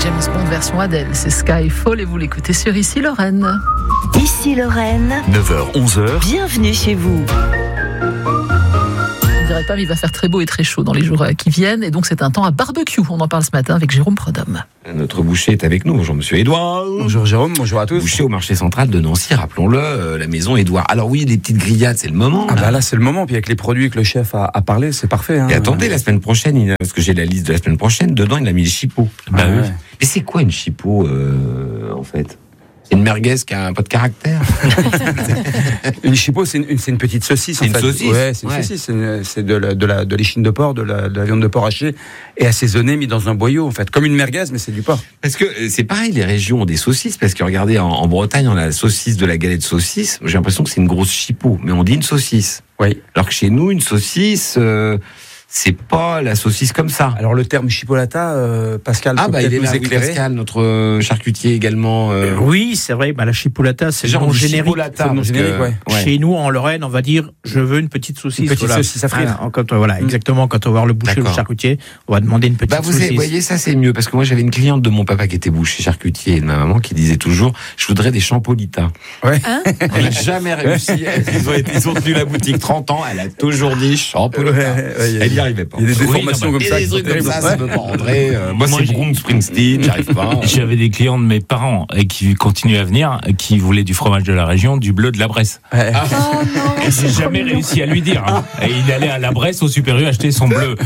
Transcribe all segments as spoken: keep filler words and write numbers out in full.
James Bond version Adèle, c'est Skyfall et vous l'écoutez sur Ici Lorraine. Ici Lorraine, neuf heures onze heures. Bienvenue chez vous. Je ne dirais pas, mais il va faire très beau et très chaud dans les jours qui viennent. Et donc, c'est un temps à barbecue. On en parle ce matin avec Jérôme Prudhomme. Notre boucher est avec nous. Bonjour, monsieur Édouard. Bonjour Jérôme, bonjour à tous. Boucher au marché central de Nancy, rappelons-le, euh, la maison Édouard. Alors oui, les petites grillades, c'est le moment. Ah là. bah là, c'est le moment. Puis avec les produits que le chef a, a parlé, c'est parfait. Hein. Et attendez, la semaine prochaine, il a, parce que j'ai la liste de la semaine prochaine, dedans, il a mis les chipots. Bah Ah, oui. ouais. Mais c'est quoi une chipot, euh, en fait? C'est une merguez qui a un peu de caractère. Une chipot, c'est une, c'est une petite saucisse. C'est en une fait. saucisse. Ouais, c'est une Ouais. saucisse. C'est, une- c'est de, la, de, la, de l'échine de porc, de la, de la viande de porc hachée et assaisonnée, mis dans un boyau, en fait. Comme une merguez, mais c'est du porc. Parce que euh, c'est pareil, les régions ont des saucisses. Parce que regardez, en, en Bretagne, on a la saucisse de la galette saucisse. J'ai l'impression que c'est une grosse chipot. Mais on dit une saucisse. Oui. Alors que chez nous, une saucisse, euh, c'est pas la saucisse comme ça. Alors le terme chipolata, euh, Pascal, Ah peut bah peut-être il est nous là, oui, éclairer. Pascal, notre euh, charcutier également. euh, Oui, c'est vrai. Bah, la chipolata, c'est le genre nom du générique. chipolata, c'est le nom parce que- générique, ouais. ouais. Chez nous, en Lorraine, on va dire je veux une petite saucisse. Une petite voilà. saucisse à frire. Ah, quand, voilà, exactement. Quand on va voir le boucher ou le D'accord. charcutier, on va demander une petite Bah vous saucisse. avez- voyez, ça c'est mieux parce que moi j'avais une cliente de mon papa qui était boucher charcutier et de ma maman qui disait toujours je voudrais des champolitas. Ouais. Hein Elle n'a jamais réussi. Ils ont, été, ils ont tenu la boutique trente ans. Elle a toujours dit champolitas. Ouais, ouais, il y a- Elle n'y arrivait pas. Il y a des Oui, déformations non, bah, comme et ça. des qui trucs sont comme ça, terribles. ça peut pas rentrer. Euh, moi, Moi, c'est j'ai- Bruce Springsteen, j'arrive pas. J'avais des clients de mes parents euh, qui continuent à venir, euh, qui voulaient du fromage de la région, du bleu de la Bresse. Ouais. Oh non, Et j'ai jamais réussi à lui dire. hein. Et il allait à la Bresse au Super U acheter son bleu.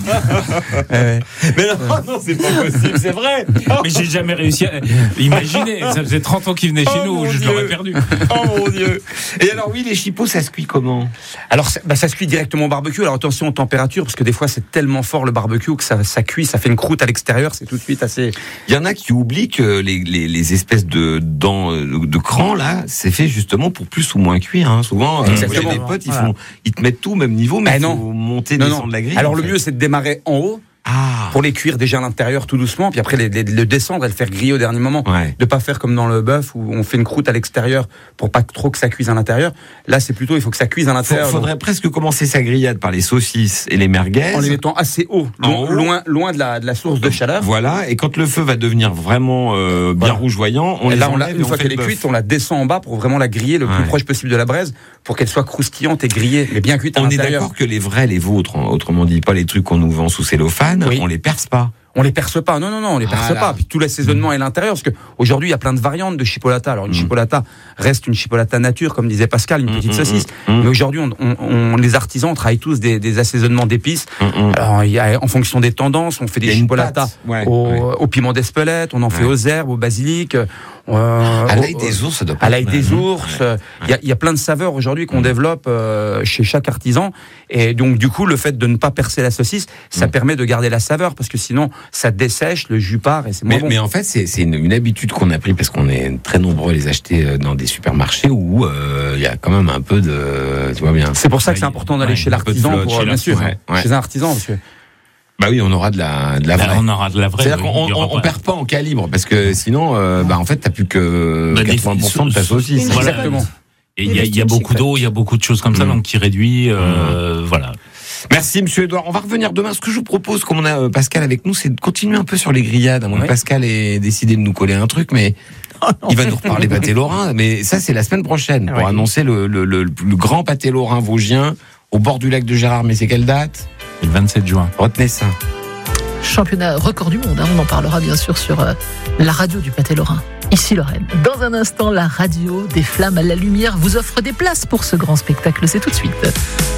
Ouais. Mais non, non, c'est pas possible, c'est vrai. Mais j'ai jamais réussi à. Imaginez, ça faisait trente ans qu'il venait chez Oh, nous, mon je Dieu. l'aurais perdu. Oh mon Dieu. Et alors oui, les chipots, ça se cuit comment? Alors ça, bah, ça se cuit directement au barbecue. Alors attention aux températures, parce que des fois c'est tellement fort le barbecue que ça, ça cuit, ça fait une croûte à l'extérieur, c'est tout de suite assez. Il y en a qui oublient que les, les, les espèces de dents de, de cran là, c'est fait justement pour plus ou moins cuire. Hein. Souvent, euh, moi, j'ai Exactement. des potes, ils Voilà. font, ils te mettent tout au même niveau, mais Eh il faut non. monter, Non, descendre non. la grille. Alors en le fait. mieux c'est de démarrer en haut Ah. pour les cuire déjà à l'intérieur tout doucement, puis après les, les- le descendre et le faire griller au dernier moment. Ouais. De pas faire comme dans le bœuf où on fait une croûte à l'extérieur pour pas trop que ça cuise à l'intérieur. Là c'est plutôt il faut que ça cuise à Faut- l'intérieur. faudrait presque commencer sa grillade par les saucisses et les merguez. En les mettant assez haut, En loin, haut. loin, loin de la, de la source de chaleur. Voilà, et quand le feu va devenir vraiment euh, bien Voilà. rougeoyant, on Et les là, on la- enlève et une on fois fait qu'elle le est bœuf. cuite, on la descend en bas pour vraiment la griller le Ouais. plus proche possible de la braise pour qu'elle soit croustillante et grillée, mais bien cuite à On est l'intérieur. d'accord que les vrais, les vôtres, hein, autrement dit pas les trucs qu'on nous vend sous cellophane, Oui. on les perce pas. On les perce pas. Non, non, non, on les perce Ah là. pas. Puis tout l'assaisonnement est à l'intérieur, parce que aujourd'hui il y a plein de variantes de chipolata. Alors une Mm. chipolata reste une chipolata nature, comme disait Pascal, une Mm, petite mm, saucisse. mm, mm. Mais aujourd'hui, on, on- on- les artisans travaillent tous des, des assaisonnements d'épices. Hum, hum. Alors il y a, en fonction des tendances, on fait Il y des a une chipolatas pâte. Ouais, au, ouais. au piment d'Espelette, on en fait Ouais. aux herbes, au basilic. euh, À l'ail au- des ours, ça doit pas à l'ail être des mal. ours. euh, Il y, a, il y a plein de saveurs aujourd'hui qu'on Mm. développe euh, chez chaque artisan. Et donc, du coup, le fait de ne pas percer la saucisse, ça Mm. permet de garder la saveur parce que sinon, ça dessèche, le jus part et c'est moins Mais, bon. mais en fait, c'est c'est une, une habitude qu'on a pris parce qu'on est très nombreux à les acheter euh, dans des supermarchés où euh, il y a quand même un peu de, tu vois bien. C'est pour ça que c'est Ouais, important d'aller ouais, chez un peu de l'artisan, flotte pour, chez bien sûr, l'artisan, ouais. chez un artisan. Parce que Bah oui, on aura de la, de la Là, vraie. on aura de la vraie. C'est-à-dire oui, qu'on il y aura on, on pas- perd pas en calibre parce que sinon, euh, bah en fait, t'as plus que Bah, des- quatre-vingts pour cent de ta saucisse. Voilà. Exactement. Et il y a, il y a beaucoup d'eau, il y a beaucoup de choses comme ça, Mm. donc qui réduit. euh, Voilà. Merci, monsieur Edouard. On va revenir demain. Ce que je vous propose, comme on a euh, Pascal avec nous, c'est de continuer un peu sur les grillades. À moins que Ouais. Pascal ait décidé de nous coller un truc, mais il va nous reparler pâté lorrain. Mais ça, c'est la semaine prochaine pour Oui. annoncer le, le, le, le grand pâté lorrain vosgien au bord du lac de Gérard. Mais c'est quelle date? Le vingt-sept juin. Retenez ça. Championnat record du monde, hein. On en parlera bien sûr sur euh, la radio du pâté lorrain. Ici Lorraine. Dans un instant, la radio des Flammes à la Lumière vous offre des places pour ce grand spectacle. C'est tout de suite.